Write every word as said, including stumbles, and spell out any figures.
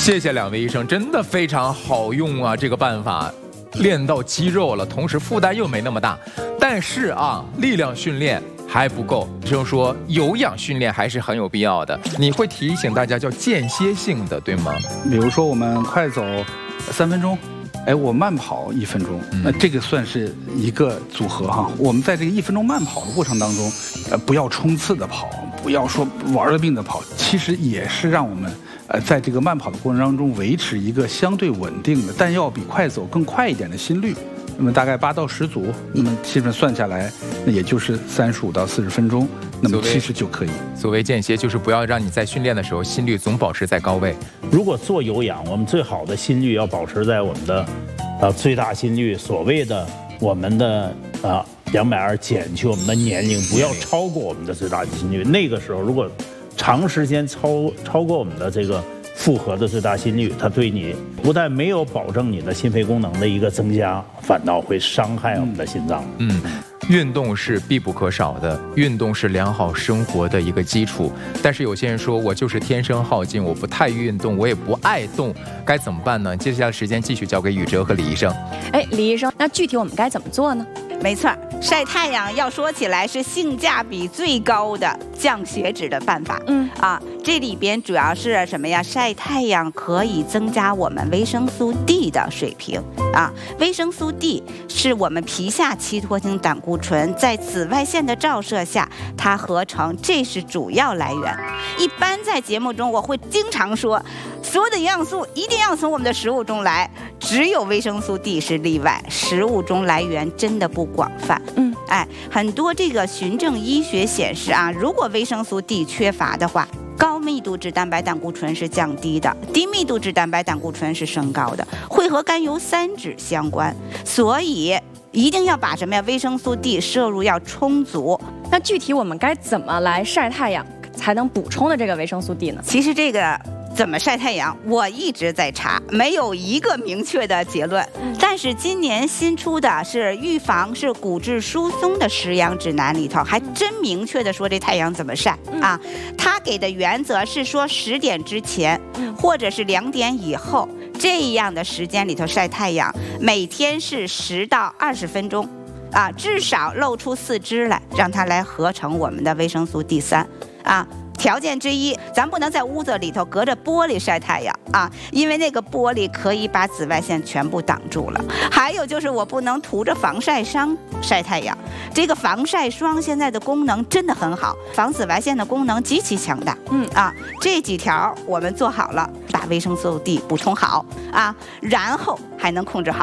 谢谢两位医生，真的非常好用啊！这个办法练到肌肉了，同时负担又没那么大。但是啊，力量训练还不够，医生说有氧训练还是很有必要的。你会提醒大家叫间歇性的，对吗？ 比如说我们快走三分钟。哎，我慢跑一分钟，那这个算是一个组合哈。我们在这个一分钟慢跑的过程当中，呃，不要冲刺的跑，不要说玩了命的跑，其实也是让我们呃在这个慢跑的过程当中维持一个相对稳定的，但要比快走更快一点的心率。那么大概八到十组，那么基本算下来，那也就是三十五到四十分钟，那么其实就可以。 所谓间歇，就是不要让你在训练的时候心率总保持在高位。 如果做有氧，我们最好的心率要保持在我们的呃最大心率，所谓的我们的啊两百二减去我们的年龄，不要超过我们的最大心率。那个时候如果长时间超超过我们的这个复合的最大心率，它对你不但没有保证你的心肺功能的一个增加，反倒会伤害我们的心脏。 嗯，运动是必不可少的，运动是良好生活的一个基础。但是有些人说我就是天生好静，我不太运动，我也不爱动，该怎么办呢？接下来时间继续交给宇哲和李医生。 哎，李医生，那具体我们该怎么做呢？ 没错，晒太阳要说起来是性价比最高的降血脂的办法。嗯啊，这里边主要是什么呀？晒太阳可以增加我们维生素 D 的水平啊。维生素 D 是我们皮下期托性胆固醇在紫外线的照射下它合成，这是主要来源。一般在节目中我会经常说，所有的营养素一定要从我们的食物中来，只有维生素 D 是例外，食物中来源真的不广泛。嗯，哎，很多这个循证医学显示啊，如果维生素 D 缺乏的话，高密度脂蛋白胆固醇是降低的，低密度脂蛋白胆固醇是升高的，会和甘油三酯相关，所以一定要把什么呀？维生素 D 摄入要充足。 那具体我们该怎么来晒太阳才能补充的这个维生素 D 呢？ 其实这个怎么晒太阳，我一直在查，没有一个明确的结论。但是今年新出的是预防是骨质疏松的食养指南里头，还真明确的说这太阳怎么晒啊？他给的原则是说十点之前，或者是两点以后这样的时间里头晒太阳，每天是十到二十分钟，啊，至少露出四肢来，让它来合成我们的维生素 D 三啊。条件之一，咱不能在屋子里头隔着玻璃晒太阳啊，因为那个玻璃可以把紫外线全部挡住了。还有就是我不能涂着防晒霜晒太阳，这个防晒霜现在的功能真的很好，防紫外线的功能极其强大。嗯啊，这几条我们做好了，把维生素 D 补充好啊，然后还能控制好